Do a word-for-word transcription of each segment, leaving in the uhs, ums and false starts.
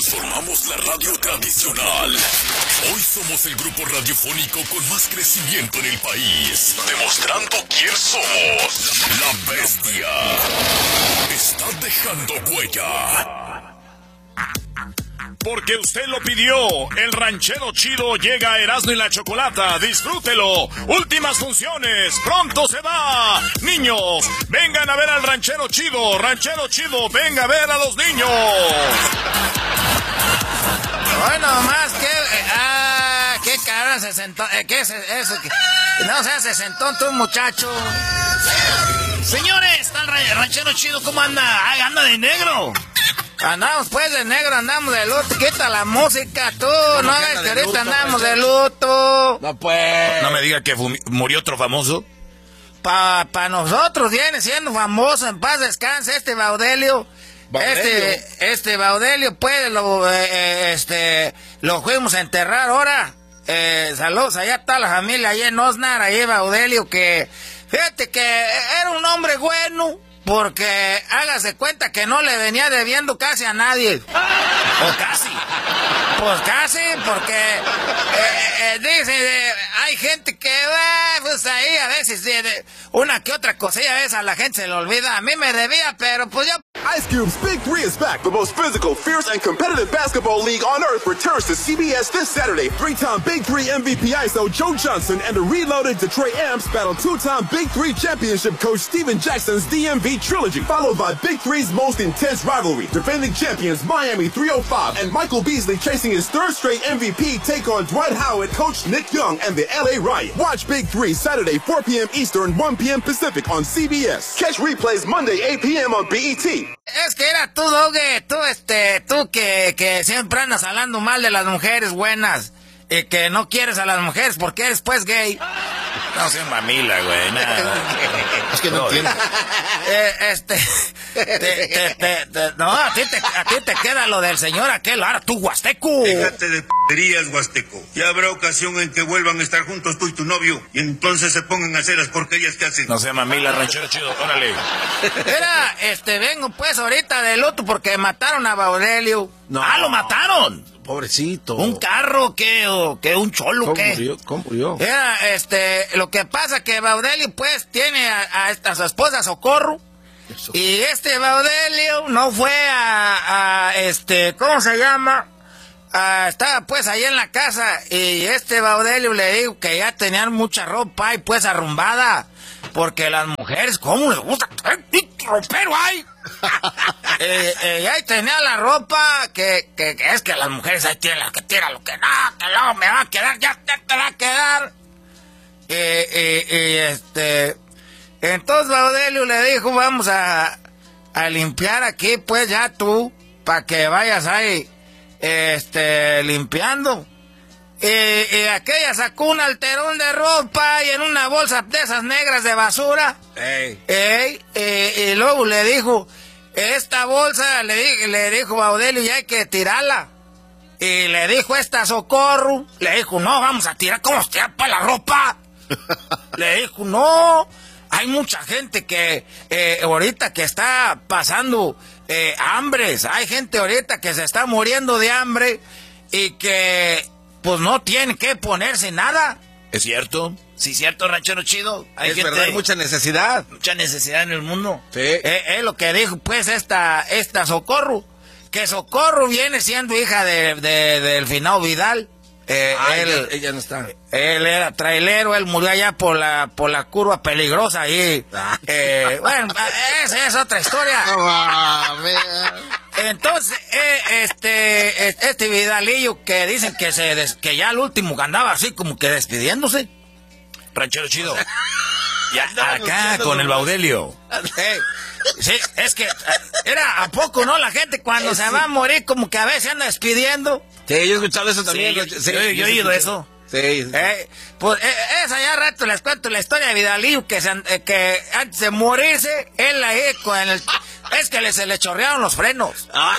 Transformamos la radio tradicional. Hoy somos el grupo radiofónico con más crecimiento en el país, demostrando quién somos. La Bestia está dejando huella. Porque usted lo pidió, el ranchero chido llega a Erasmo y la Chocolata, disfrútelo, últimas funciones, pronto se va. Niños, vengan a ver al ranchero chido, ranchero chido, venga a ver a los niños. Bueno, más que, eh, ah, qué cabrón se sentó, eh, qué es eso, que, no sé, se sentó tu muchacho. Señores, está el ranchero chido, ¿cómo anda? Ay, anda de negro. Andamos pues de negro, andamos de luto. Quita la música, tú. No, no hagas que ahorita luto, andamos de luto. No pues. No me diga que murió otro famoso. Pa, pa nosotros viene siendo famoso, en paz descanse este Baudelio. Baudelio. Este, este Baudelio, pues, lo, eh, este, lo fuimos a enterrar ahora. Eh, saludos, allá está la familia, allá en Osnar, ahí Baudelio, que, fíjate que era un hombre bueno. Porque hágase cuenta que no le venía debiendo casi a nadie. O casi. Pues casi, porque eh, eh, dice, eh, hay gente que va, eh, pues ahí a veces eh, una que otra cosilla a veces a la gente se le olvida. A mí me debía, pero pues yo... Ice Cube's Big Three is back. The most physical, fierce, and competitive basketball league on earth returns to C B S this Saturday. Three-time Big Three M V P I S O Joe Johnson and the reloaded Detroit Amps battle two-time Big Three championship coach Steven Jackson's D M V trilogy, followed by Big Three's most intense rivalry, defending champions Miami three oh five and Michael Beasley chasing his third straight M V P take on Dwight Howard, coach Nick Young, and the L A Riot. Watch Big Three Saturday four p.m. Eastern, one p.m. Pacific on C B S. Catch replays Monday eight p.m. on B E T. Es que era tú, Doge, tú, este, tú que, que siempre andas hablando mal de las mujeres buenas. Y que no quieres a las mujeres porque eres pues gay. No seas mamila, güey. Nada. Es que no, no entiendo. Eh, este. Te, te, te, te, no, a ti, te, a ti te queda lo del señor aquel. Ahora tú, Huasteco. Déjate de p***erías, Huasteco. Ya habrá ocasión en que vuelvan a estar juntos tú y tu novio. Y entonces se pongan a hacer las porquerías que hacen. No seas mamila, ranchero chido. Órale. Era, este, vengo pues ahorita de luto porque mataron a Baudelio. No. Ah, lo mataron. Pobrecito. ¿Un carro qué? ¿O qué? ¿Un cholo ¿Cómo qué? Murió? ¿Cómo murió? Era, este, lo que pasa que Baudelio, pues, tiene a, a, esta, a su esposa Socorro. Eso. Y este Baudelio no fue a, a este, ¿cómo se llama? A, estaba, pues, ahí en la casa. Y este Baudelio le dijo que ya tenían mucha ropa y, pues, arrumbada. Porque las mujeres, ¿cómo les gusta? ¡Ropero hay! eh, eh, y ahí tenía la ropa que, que, que es que las mujeres ahí tienen la que tira lo que no, que luego me va a quedar, ya te, te va a quedar. Y eh, eh, eh, este, entonces Baudelio le dijo, vamos a, a limpiar aquí, pues ya tú, para que vayas ahí, este, limpiando. Y, y aquella sacó un alterón de ropa y en una bolsa de esas negras de basura. Ey. Ey, y, y luego le dijo, esta bolsa, le, di, le dijo Baudelio, ya hay que tirarla. Y le dijo esta Socorro, le dijo, no, vamos a tirar, ¿cómo se tira para la ropa? Le dijo, no, hay mucha gente que eh, ahorita que está pasando eh, hambres, hay gente ahorita que se está muriendo de hambre y que... pues no tiene que ponerse nada. ¿Es cierto? Sí, cierto, ranchero chido. Hay es gente, verdad, hay mucha necesidad. Mucha necesidad en el mundo. Sí. Es eh, eh, lo que dijo, pues, esta, esta Socorro. Que Socorro viene siendo hija de, de, del finado Vidal. Eh, ah, él, ella, ella no está. Él era trailero, él murió allá por la, por la curva peligrosa ahí. Ah. Eh, bueno, esa es otra historia. Oh, entonces, eh, este, este Vidalillo que dicen que se des, que ya al último andaba así como que despidiéndose. Ranchero chido. Ya acá con el Baudelio. Hey, sí, es que era a poco, ¿no? La gente cuando eh, se sí. va a morir como que a veces anda despidiendo. Sí, yo he escuchado eso también. Sí, yo, sí, yo, yo, yo he oído eso. Sí. sí. Eh, pues eh, esa ya rato les cuento la historia de Vidalillo que, se, eh, que antes de morirse, él ahí con el... Es que le, se le chorrearon los frenos. Ah.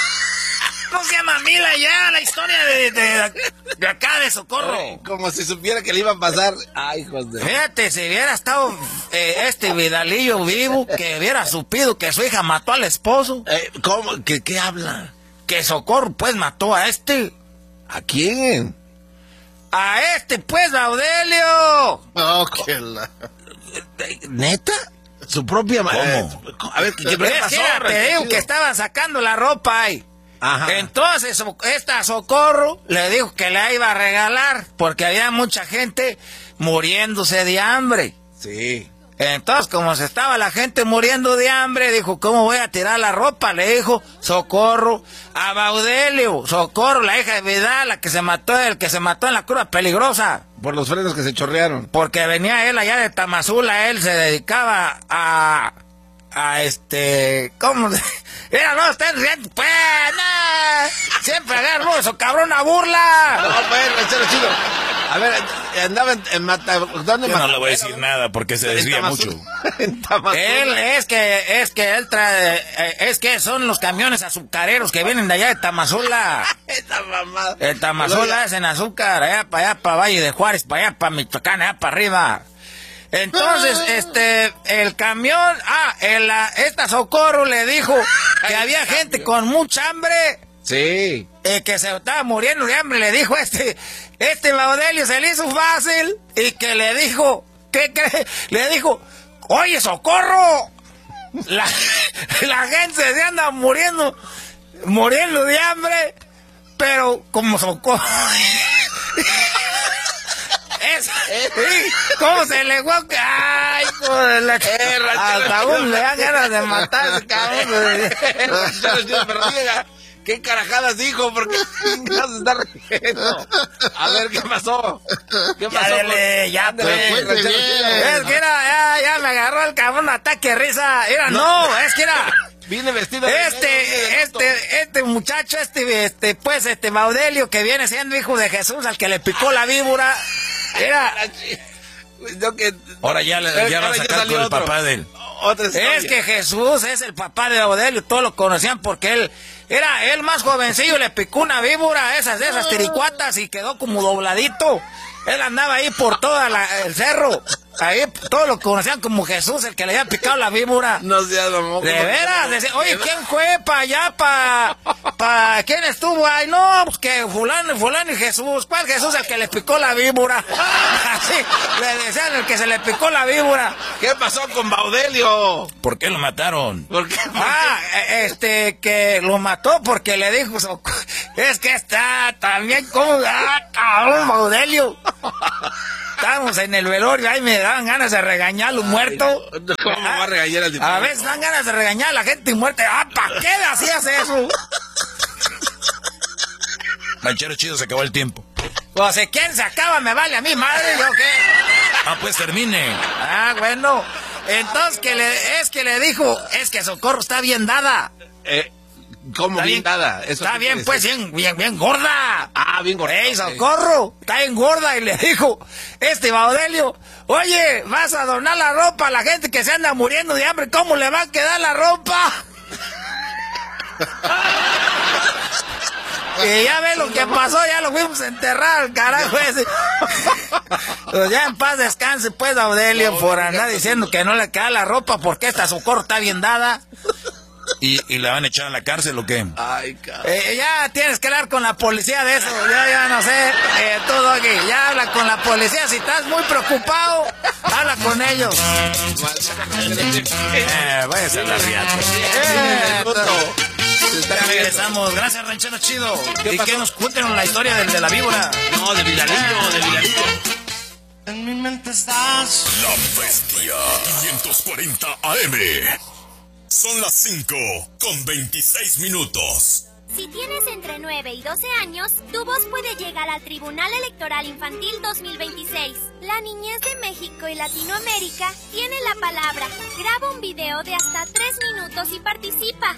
No se llama Mila ya, la historia de, de, de acá de Socorro. Ay, como si supiera que le iba a pasar. Ay, hijos de... Fíjate, si hubiera estado eh, este Vidalillo vivo, que hubiera supido que su hija mató al esposo. Eh, ¿Cómo? ¿Qué, qué habla? que Socorro, pues, mató a este. ¿A quién? A este, pues, Baudelio. Oh, que la... ¿Neta? Su propia madre. ¿Cómo? A ver, ¿qué, qué es pasó? que te digo que estaban sacando la ropa ahí. Ajá. Entonces, esta Socorro le dijo que la iba a regalar porque había mucha gente muriéndose de hambre. Sí. Entonces, como se estaba la gente muriendo de hambre, dijo, ¿cómo voy a tirar la ropa? Le dijo Socorro a Baudelio. Socorro, la hija de Vidal, la que se mató, el que se mató en la curva peligrosa. Por los frenos que se chorrearon. Porque venía él allá de Tamazula, él se dedicaba a... a este... ¿Cómo? Mira, no estén riendo, pues, nah. Siempre agarro eso, cabrón, a burla. No, pues, ranchero chido. A ver, andaba en, en Mata... ¿Dónde Yo no le voy a decir nada porque se desvía mucho. En Tamazula. Él, es que, es que él trae, eh, es que son los camiones azucareros que vienen de allá de Tamazula. Esta mamada. El Tamazula es en azúcar, allá para allá, para Valle de Juárez, para allá, para Michoacán, allá para arriba. Entonces, este, el camión, ah, el, esta Socorro le dijo que había gente con mucha hambre. Sí. Eh, que se estaba muriendo de hambre, le dijo este, este Baudelio se le hizo fácil y que le dijo, ¿qué cree? Le dijo, oye, Socorro, la, la gente se anda muriendo, muriendo de hambre, pero como Socorro... Es, sí, ¿cómo se le guaca? Ay, joder, la hasta aún le dan ganas de matar, cabrón. Pero diga, ¿qué carajadas dijo? Porque se está riendo. A ver, ¿qué pasó? ¿Qué pasó? Ya, dele, ya, pues. Es que era, ya, ya me agarró el cabrón ataque de risa. Era, no, no, es que era... Viene vestido de Este, negro, de este, este muchacho, este, este, pues, este Baudelio, que viene siendo hijo de Jesús, al que le picó la víbora, era... Yo que... Ahora ya, le, ya va a sacar con el otro. papá de él. Otra Es que Jesús es el papá de Baudelio, todos lo conocían porque él era el más jovencillo, le picó una víbora, esas de esas tiricuatas, y quedó como dobladito. Él andaba ahí por todo el cerro. Ahí todos lo conocían como Jesús, el que le había picado la víbora. No seas mamón. De veras, decía, oye, ¿quién fue para allá, para, pa, quién estuvo ahí? No, pues que fulano, fulano y Jesús. ¿Cuál Jesús? El que le picó la víbora. Así, le decían el que se le picó la víbora. ¿Qué pasó con Baudelio? ¿Por qué lo mataron? ¿Por qué? Ah, este, que lo mató porque le dijo, es que está también como, ah, cabrón, Baudelio. Estábamos en el velorio, ahí me daban ganas de regañar a los muertos. ¿Cómo me va a regañar al diputado? A veces dan ganas de regañar a la gente muerta. Ah, ¿para qué le hacías eso? Ranchero chido, se acabó el tiempo. Pues si quién se acaba, me vale a mí, madre, ¿yo qué? Ah, pues termine. Ah, bueno. Entonces, que le, es que le dijo, es que Socorro está bien dada. Eh, ¿Cómo Está bien bien, dada? Eso está qué bien, quiere pues, decir. bien, bien, bien gorda. Ah, bien gorda. Ey, Socorro, está bien gorda. Y le dijo, este Baudelio, oye, vas a donar la ropa a la gente que se anda muriendo de hambre. ¿Cómo le va a quedar la ropa? Y ya ve lo que pasó, ya lo fuimos a enterrar, el carajo ese. Pues ya en paz descanse, pues, Baudelio, por andar diciendo que no le queda la ropa porque esta Socorro está bien dada. ¿Y, y la van a echar a la cárcel o qué? Ay, cabrón. Eh, ya tienes que hablar con la policía de eso, ya, ya no sé, eh, todo aquí, ya habla con la policía, si estás muy preocupado, habla con ellos. Eh, váyase a la riata. Eh, Ya regresamos. Gracias, Ranchero Chido. ¿Y pasó? qué nos cuéntenos la historia del de la víbora? No, de Vilalillo, de Vilalillo. En mi mente estás. La Bestia quinientos cuarenta A M. Son las cinco con veintiséis minutos. Si tienes entre nueve y doce años, tu voz puede llegar al Tribunal Electoral Infantil dos mil veintiséis. La niñez de México y Latinoamérica tiene la palabra. Graba un video de hasta tres minutos y participa.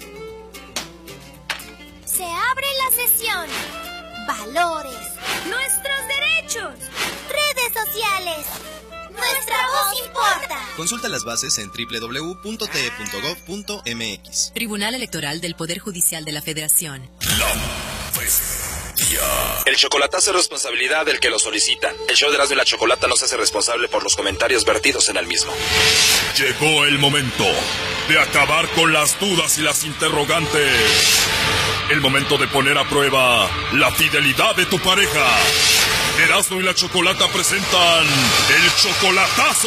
Se abre la sesión. Valores. Nuestros derechos. Redes sociales. Nuestra voz importa. Consulta las bases en doble u doble u doble u punto t e punto gov punto m x. Tribunal Electoral del Poder Judicial de la Federación. La Bestia. El chocolatazo es responsabilidad del que lo solicita. El show de Erasmo y la Chocolata no se hace responsable por los comentarios vertidos en el mismo. Llegó el momento de acabar con las dudas y las interrogantes. el momento de poner a prueba la fidelidad de tu pareja. Erasmo y la Chocolata presentan el chocolatazo.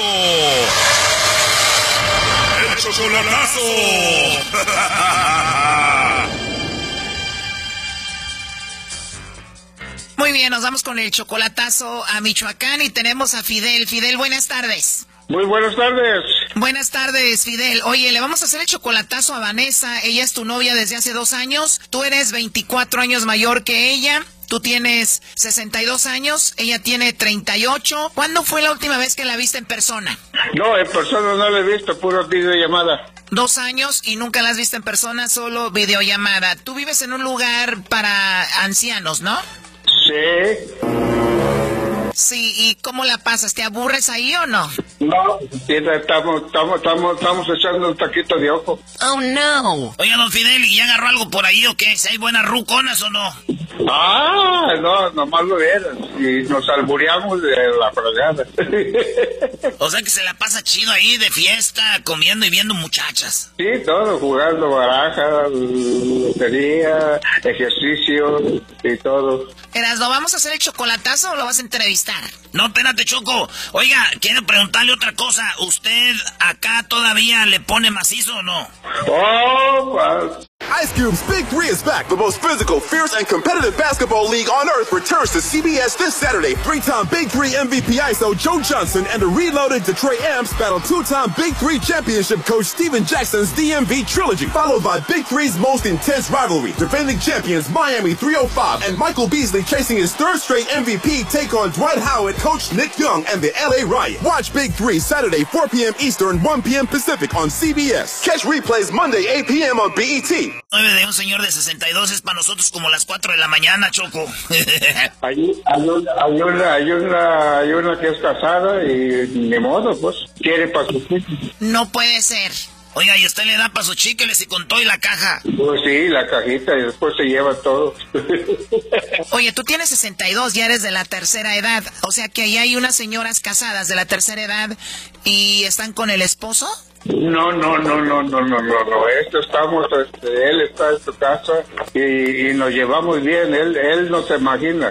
¡El chocolatazo! Muy bien, nos vamos con el chocolatazo a Michoacán y tenemos a Fidel. Fidel, buenas tardes. Muy buenas tardes. Buenas tardes, Fidel. Oye, le vamos a hacer el chocolatazo a Vanessa. Ella es tu novia desde hace dos años. Tú eres veinticuatro años mayor que ella. Tú tienes sesenta y dos años, ella tiene treinta y ocho. ¿Cuándo fue la última vez que la viste en persona? No, en persona no la he visto, puro videollamada. Dos años y nunca la has visto en persona, solo videollamada. Tú vives en un lugar para ancianos, ¿no? Sí. Sí, ¿y cómo la pasas? ¿Te aburres ahí o no? No, estamos, estamos, estamos, estamos echando un taquito de ojo. Oh, no. Oiga, don Fidel, ¿y ya agarró algo por ahí o qué? ¿Si hay buenas ruconas o no? Ah, no, nomás lo eras. Y nos albureamos de la fregada. O sea que se la pasa chido ahí de fiesta, comiendo y viendo muchachas. Sí, todo, jugando baraja, lotería, ejercicio y todo. Erasmo, ¿vamos a hacer el chocolatazo o lo vas a entrevistar? No, espérate, Choco. Oiga, quiero preguntarle otra cosa. ¿Usted acá todavía le pone macizo o no? Oh, wow. Ice Cube's Big Three is back. The most physical, fierce, and competitive basketball league on earth returns to C B S this Saturday. Three-time Big Three M V P I S O Joe Johnson and the reloaded Detroit Amps battle two-time Big Three championship coach Steven Jackson's D M V trilogy, followed by Big Three's most intense rivalry. Defending champions Miami three oh five and Michael Beasley chasing his third straight M V P take on Dwight Howard, coach Nick Young, and the L A Riot. Watch Big Three Saturday four p.m. Eastern, one p.m. Pacific on C B S. Catch replays Monday eight p.m. on B E T. nueve de un señor de sesenta y dos es para nosotros como las cuatro de la mañana, Choco. hay, hay, una, hay, una, hay, una, hay una que es casada y ni modo, pues, quiere para sus hijos. No puede ser. Oiga, ¿y usted le da para sus chíqueles y con todo y la caja? Pues sí, la cajita y después se lleva todo. Oye, tú tienes sesenta y dos, ya eres de la tercera edad. O sea que ahí hay unas señoras casadas de la tercera edad y están con el esposo. No, no, no, no, no, no, no, no. Esto estamos, este, él está en su casa y, y nos llevamos bien. Él, él no se imagina.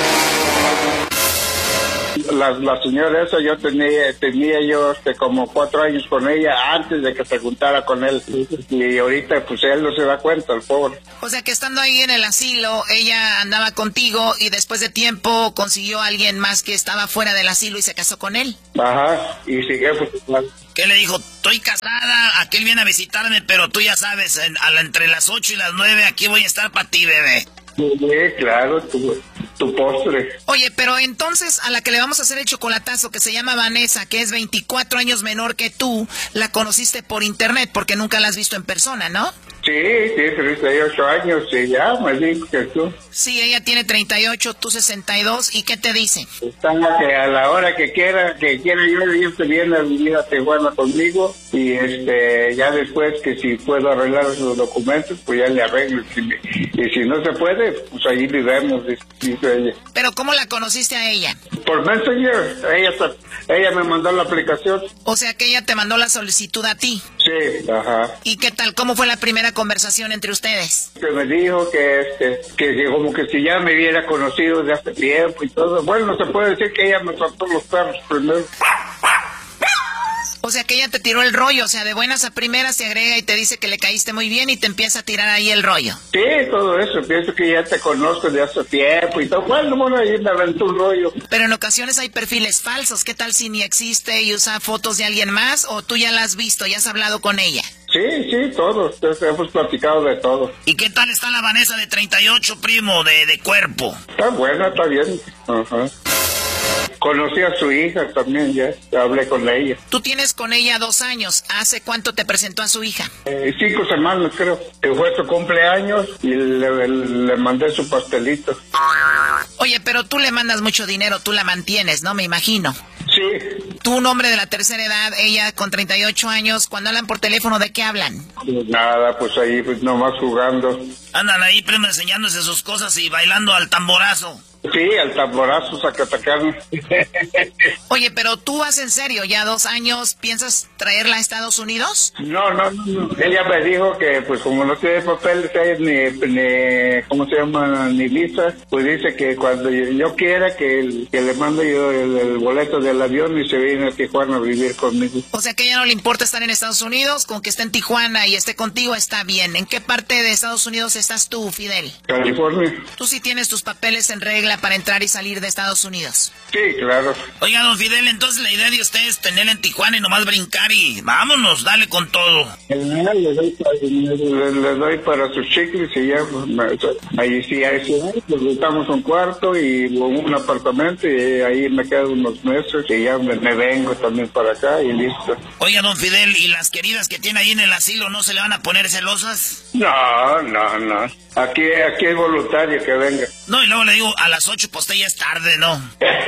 La, la señora esa, yo tenía, tenía yo este, como cuatro años con ella antes de que se juntara con él. Y ahorita, pues él no se da cuenta, el pobre. O sea que estando ahí en el asilo, ella andaba contigo y después de tiempo consiguió a alguien más que estaba fuera del asilo y se casó con él. Ajá, y sigue pues igual. ¿Qué le dijo? Estoy casada, aquel viene a visitarme, pero tú ya sabes, en, a la, entre las ocho y las nueve aquí voy a estar para ti, bebé. Sí, claro, tu, tu postre. Oye, pero entonces a la que le vamos a hacer el chocolatazo, que se llama Vanessa, que es veinticuatro años menor que tú, la conociste por internet porque nunca la has visto en persona, ¿no? Sí, tiene treinta y ocho años, sí, ya me dijo que tú. Sí, ella tiene treinta y ocho, tú sesenta y dos, ¿y qué te dice? Está que a la hora que quiera, que quiera yo, ella se viene a vivir a Tijuana conmigo, y este, ya después que si puedo arreglar los documentos, pues ya le arreglo, y si, y si no se puede, pues ahí vivemos, dice ella. ¿Pero cómo la conociste a ella? Por Messenger, ella, ella me mandó la aplicación. O sea que ella te mandó la solicitud a ti. Sí, ajá. ¿Y qué tal? ¿Cómo fue la primera conversación entre ustedes? Que me dijo que este que, que como que si ya me hubiera conocido de hace tiempo y todo. Bueno, se puede decir que ella me trató los perros primero. O sea que ella te tiró el rollo, o sea, de buenas a primeras se agrega y te dice que le caíste muy bien y te empieza a tirar ahí el rollo. Sí, todo eso, pienso que ya te conozco de hace tiempo y todo. Bueno, bueno, ahí me aventó un rollo. Pero en ocasiones hay perfiles falsos, ¿qué tal si ni existe y usa fotos de alguien más o tú ya la has visto, ya has hablado con ella? Sí, sí, todos, hemos platicado de todo. ¿Y qué tal está la Vanessa de treinta y ocho, primo, de, de cuerpo? Está buena, está bien. Ajá. Conocí a su hija también, ya hablé con ella. Tú tienes con ella dos años. ¿Hace cuánto te presentó a su hija? Eh, cinco semanas, creo. Que fue su cumpleaños y le, le mandé su pastelito. Oye, pero tú le mandas mucho dinero, tú la mantienes, ¿no? Me imagino. Sí. Tú, un hombre de la tercera edad, ella con treinta y ocho años, cuando hablan por teléfono, ¿de qué hablan? Pues nada, pues ahí pues nomás jugando. Andan ahí, primo, enseñándose sus cosas y bailando al tamborazo. Sí, al tamborazo, Zacatacán. Oye, pero tú vas en serio, ya dos años, ¿piensas traerla a Estados Unidos? No, no, no. Ella me dijo que, pues, como no tiene papeles, ni, ni, ¿cómo se llama? Ni visa, pues dice que cuando yo, yo quiera, que, el, que le mando yo el, el boleto del avión y se viene a Tijuana a vivir conmigo. O sea, que a ella no le importa estar en Estados Unidos, con que esté en Tijuana y esté contigo está bien. ¿En qué parte de Estados Unidos estás tú, Fidel? California. Tú sí tienes tus papeles en regla para entrar y salir de Estados Unidos. Sí, claro. Oiga, don Fidel, entonces la idea de usted es tenerla en Tijuana y nomás brincar y vámonos, dale con todo. Le doy para, le, le doy para sus chicles y ya, pues, ahí sí, ahí sí, pues buscamos un cuarto y un apartamento y ahí me quedo unos meses y ya me, me vengo también para acá y listo. Oiga, don Fidel, ¿y las queridas que tiene ahí en el asilo no se le van a poner celosas? No, no, no. Aquí, aquí es voluntario que venga. No, y luego le digo, a las ocho, pues ya es tarde, ¿no?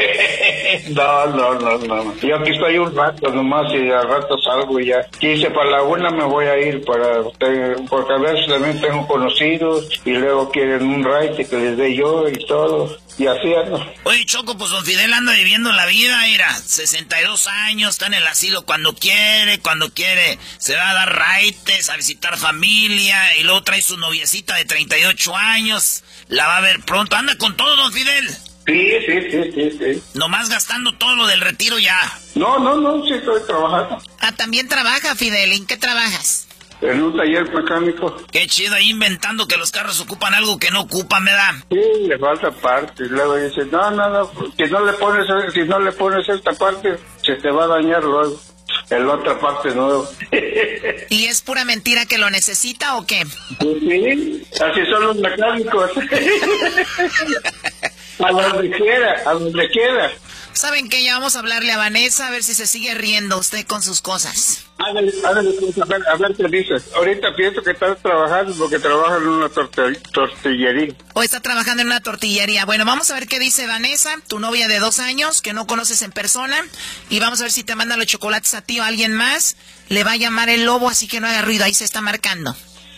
no, no, no, no. Yo aquí estoy un rato nomás y al rato salgo y ya. Quince para la una me voy a ir para, porque a veces también tengo conocidos y luego quieren un ride que les dé yo y todo. Y así ando. Oye, Choco, pues don Fidel anda viviendo la vida, mira, sesenta y dos años, está en el asilo cuando quiere, cuando quiere, se va a dar raites, a visitar familia, y luego trae su noviecita de treinta y ocho años, la va a ver pronto, anda con todo, don Fidel. Sí, sí, sí, sí, sí. Nomás gastando todo lo del retiro ya. No, no, no, sí estoy trabajando. Ah, también trabaja, Fidel, ¿en qué trabajas? En un taller mecánico. Qué chido, ahí inventando que los carros ocupan algo que no ocupan, ¿verdad? Sí, le falta parte. Y luego dice, no, no, no, si no le pones, si no le pones esta parte, se te va a dañar luego. En la otra parte no. ¿Y es pura mentira que lo necesita o qué? Pues sí, así son los mecánicos. A donde quiera, a donde quiera. ¿Saben qué? Ya vamos a hablarle a Vanessa a ver si se sigue riendo usted con sus cosas. Ándale, ándale, a ver, a ver qué dices. Ahorita pienso que estás trabajando porque trabajas en una torte- tortillería. O está trabajando en una tortillería. Bueno, vamos a ver qué dice Vanessa, tu novia de dos años, que no conoces en persona. Y vamos a ver si te manda los chocolates a ti o a alguien más. Le va a llamar el lobo, así que no haga ruido. Ahí se está marcando.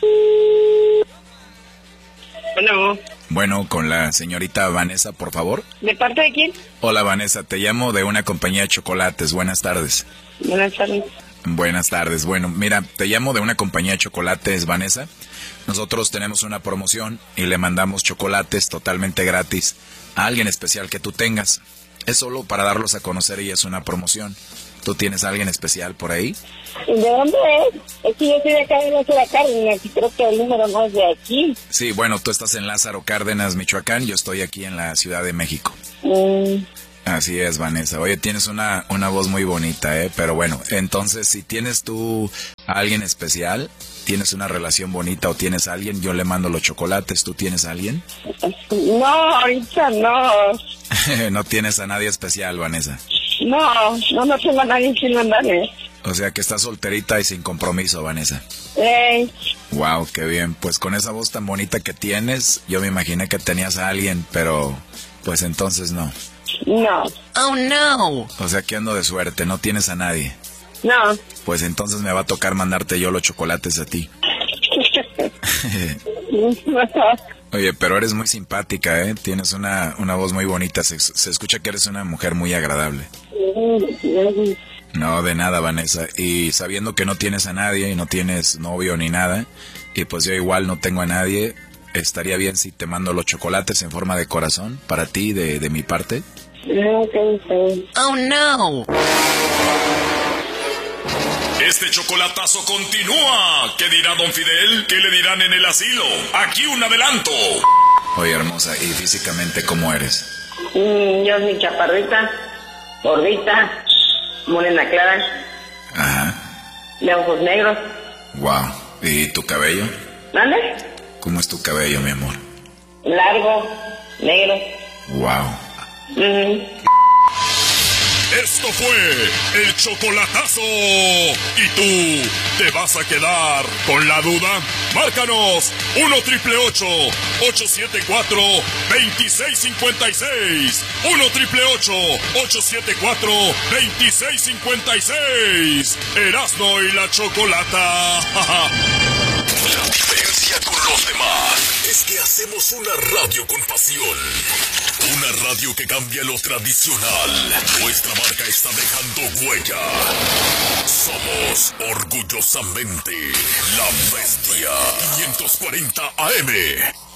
Bueno. Bueno, con la señorita Vanessa, por favor. ¿De parte de quién? Hola, Vanessa, te llamo de una compañía de chocolates. Buenas tardes. Buenas tardes. Buenas tardes. Bueno, mira, te llamo de una compañía de chocolates, Vanessa. Nosotros tenemos una promoción y le mandamos chocolates totalmente gratis a alguien especial que tú tengas. Es solo para darlos a conocer y es una promoción. ¿Tú tienes a alguien especial por ahí? ¿De dónde es? Es que yo soy de acá de Lázaro Cárdenas y creo que el número no es de aquí. Sí, bueno, tú estás en Lázaro Cárdenas, Michoacán. Yo estoy aquí en la Ciudad de México. Mm. Así es, Vanessa. Oye, tienes una, una voz muy bonita, ¿eh? Pero bueno, entonces, si tienes tú a alguien especial, tienes una relación bonita o tienes a alguien, yo le mando los chocolates. ¿Tú tienes a alguien? No, ahorita no. No tienes a nadie especial, Vanessa. No, no, no tengo a nadie sin mandarle. O sea que estás solterita y sin compromiso, Vanessa. Eh. Wow, qué bien. Pues con esa voz tan bonita que tienes, yo me imaginé que tenías a alguien, pero pues entonces no. No. Oh, no. O sea que ando de suerte, no tienes a nadie. No. Pues entonces me va a tocar mandarte yo los chocolates a ti. Oye, pero eres muy simpática, ¿eh? Tienes una, una voz muy bonita. Se, se escucha que eres una mujer muy agradable. No, de nada, Vanessa. Y sabiendo que no tienes a nadie y no tienes novio ni nada, y pues yo igual no tengo a nadie, ¿estaría bien si te mando los chocolates en forma de corazón para ti, de, de mi parte? Oh, no. Este chocolatazo continúa. ¿Qué dirá don Fidel? ¿Qué le dirán en el asilo? Aquí un adelanto. Oye, hermosa, ¿y físicamente cómo eres? Mm, yo soy chaparrita, gordita, morena clara. Ajá. De ojos negros. Wow. ¿Y tu cabello? ¿Dónde? ¿Cómo es tu cabello, mi amor? Largo, negro. Wow. Mm. Esto fue el chocolatazo. ¿Y tú te vas a quedar con la duda? Márcanos uno triple ocho, ocho siete cuatro, dos seis cinco seis. uno triple ocho, ocho siete cuatro, dos seis cinco seis. Erasmo y la Chocolata. La diferencia con los los demás es que hacemos una radio con pasión. Una radio que cambia lo tradicional. Nuestra marca está dejando huella. Somos orgullosamente La Bestia. quinientos cuarenta A M.